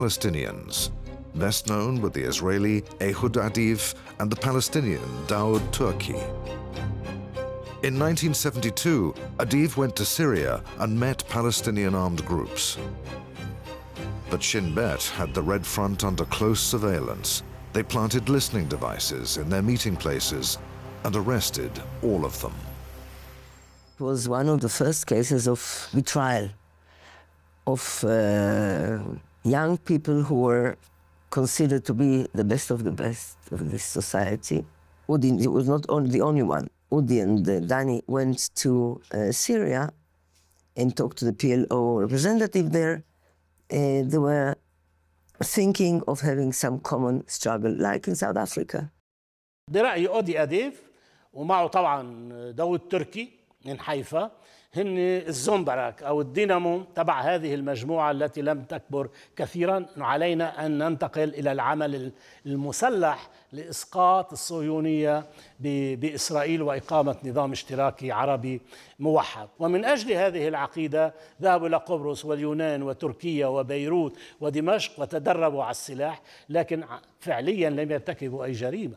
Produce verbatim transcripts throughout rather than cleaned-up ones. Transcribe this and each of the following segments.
Palestinians, best known with the Israeli Ehud Adiv and the Palestinian Daoud Turki. In nineteen seventy-two, Adiv went to Syria and met Palestinian armed groups. But Shin Bet had the Red Front under close surveillance. They planted listening devices in their meeting places and arrested all of them. It was one of the first cases of betrayal of uh, young people who were considered to be the best of the best of this society. Udi, it was not only the only one. Udi and uh, Danny went to uh, Syria and talked to the P L O representative there. Uh, they were thinking of having some common struggle, like in South Africa. برأي أودي أديف ومعه طبعا داود تركي من حيفا هن الزنبرك أو الدينامو تبع هذه المجموعة التي لم تكبر كثيرا. علينا أن ننتقل إلى العمل المسلح لإسقاط الصهيونية بإسرائيل وإقامة نظام اشتراكي عربي موحد. ومن أجل هذه العقيدة ذهبوا إلى قبرص واليونان وتركيا وبيروت ودمشق وتدربوا على السلاح، لكن فعليا لم يرتكبوا أي جريمة.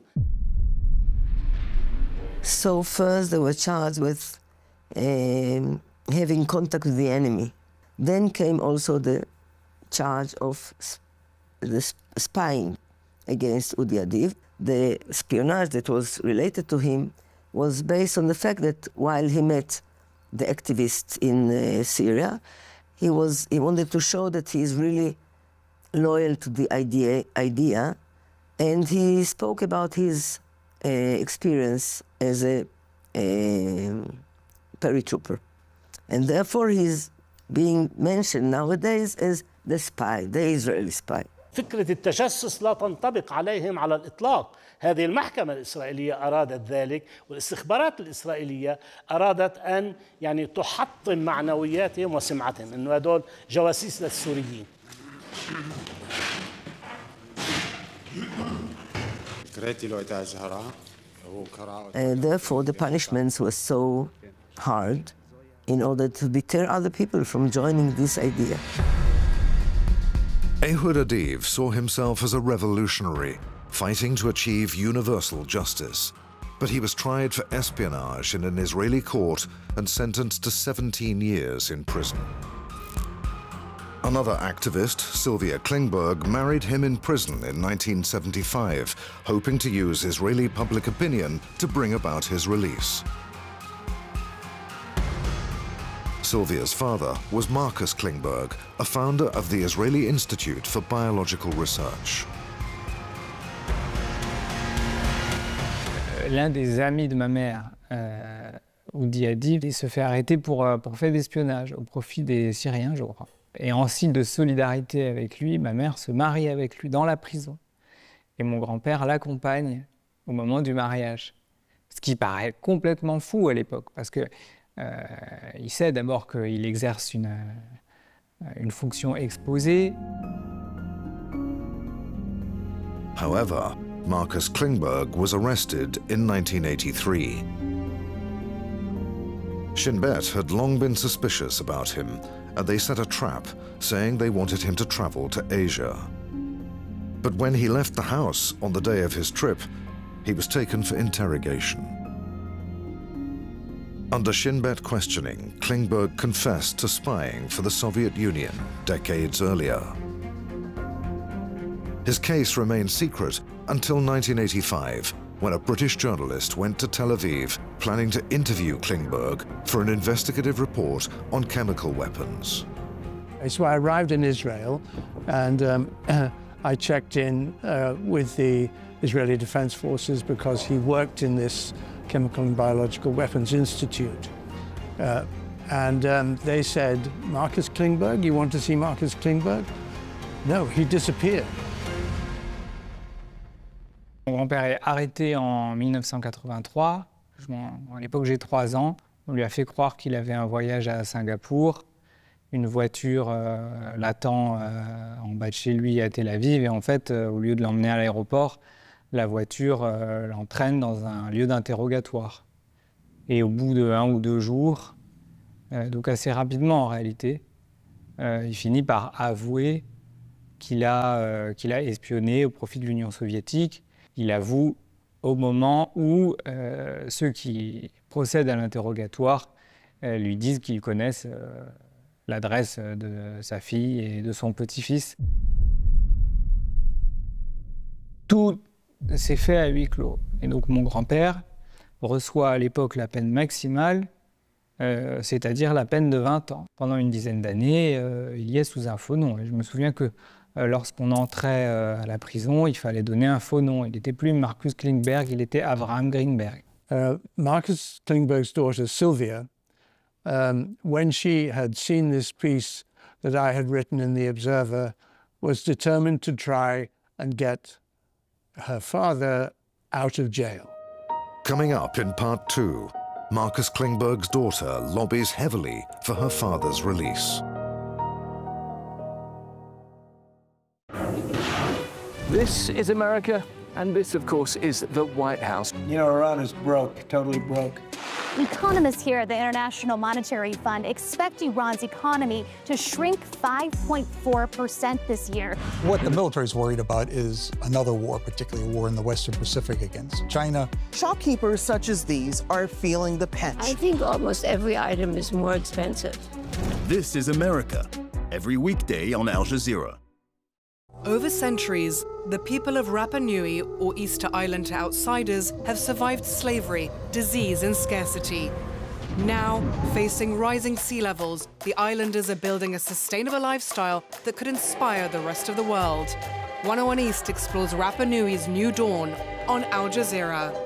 So first they were charged with um, having contact with the enemy. Then came also the charge of the spying against Udi Adiv. The espionage that was related to him was based on the fact that while he met the activists in uh, Syria, he, was, he wanted to show that he is really loyal to the idea, idea and he spoke about his uh, experience as a, a paratrooper. And therefore he's being mentioned nowadays as the spy, the Israeli spy. فكرة التجسس لا تنطبق عليهم على الإطلاق. هذه المحكمة الإسرائيلية أرادت ذلك، والاستخبارات الإسرائيلية أرادت أن يعني تحطم معنوياتهم وسمعتهم إنه هذول جواسيس للسوريين. And therefore the punishments were so hard in order to deter other people from joining this idea. Ehud Adiv saw himself as a revolutionary, fighting to achieve universal justice. But he was tried for espionage in an Israeli court and sentenced to seventeen years in prison. Another activist, Sylvia Klingberg, married him in prison in nineteen seventy-five, hoping to use Israeli public opinion to bring about his release. Sylvia's father was Marcus Klingberg, a founder of the Israeli Institute for Biological Research. L'un des amis de ma mère, euh, Udi Adiv, il se fait arrêter pour, pour fait d'espionnage au profit des Syriens, je crois. Et en signe de solidarité avec lui, ma mère se marie avec lui dans la prison. Et mon grand-père l'accompagne au moment du mariage. Ce qui paraît complètement fou à l'époque, parce que Euh, il sait d'abord qu'il exerce une, une fonction exposée. However, Marcus Klingberg was arrested in nineteen eighty-three. Shin Bet had long been suspicious about him, and they set a trap, saying they wanted him to travel to Asia. But when he left the house on the day of his trip, he was taken for interrogation. Under Shin Bet questioning, Klingberg confessed to spying for the Soviet Union decades earlier. His case remained secret until nineteen eighty-five, when a British journalist went to Tel Aviv planning to interview Klingberg for an investigative report on chemical weapons. So I arrived in Israel and um, I checked in uh, with the Israeli Defense Forces because he worked in this Chemical and Biological Weapons Institute. Uh, and um, they said, Marcus Klingberg, you want to see Marcus Klingberg? No, he disappeared. Mon grand-père est arrêté en mille neuf cent quatre-vingt-trois. À l'époque, j'ai trois ans. On lui a fait croire qu'il avait un voyage à Singapour. Une voiture euh, l'attend euh, en bas de chez lui à Tel Aviv. Et en fait, euh, au lieu de l'emmener à l'aéroport, la voiture euh, l'entraîne dans un lieu d'interrogatoire. Et au bout de un ou deux jours, euh, donc assez rapidement en réalité, euh, il finit par avouer qu'il a, euh, qu'il a espionné au profit de l'Union soviétique. Il avoue au moment où euh, ceux qui procèdent à l'interrogatoire euh, lui disent qu'ils connaissent euh, l'adresse de sa fille et de son petit-fils. Tout s'est fait à huis clos. Et donc mon grand-père reçoit à l'époque la peine maximale, euh, c'est-à-dire la peine de vingt ans. Pendant une dizaine d'années, euh, il y est sous un faux nom. Et je me souviens que euh, lorsqu'on entrait euh, à la prison, il fallait donner un faux nom. Il n'était plus Marcus Klingberg, il était Abraham Greenberg. Uh, Marcus Klingberg's daughter, Sylvia, um, when she had seen this piece that I had written in The Observer, was determined to try and get her father out of jail. Coming up in part two, Marcus Klingberg's daughter lobbies heavily for her father's release. This is America, and this, of course, is the White House. You know, Iran is broke, totally broke. Economists here at the International Monetary Fund expect Iran's economy to shrink five point four percent this year. What the military is worried about is another war, particularly a war in the Western Pacific against China. Shopkeepers such as these are feeling the pinch. I think almost every item is more expensive. This is America, every weekday on Al Jazeera. Over centuries, the people of Rapa Nui, or Easter Island to outsiders, have survived slavery, disease and scarcity. Now, facing rising sea levels, the islanders are building a sustainable lifestyle that could inspire the rest of the world. one oh one East explores Rapa Nui's new dawn on Al Jazeera.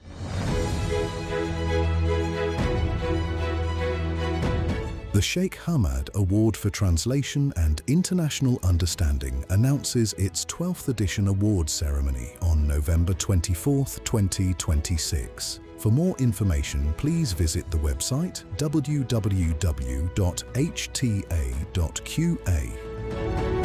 The Sheikh Hamad Award for Translation and International Understanding announces its twelfth edition award ceremony on November twenty-fourth, twenty twenty-six. For more information, please visit the website w w w dot h t a dot q a.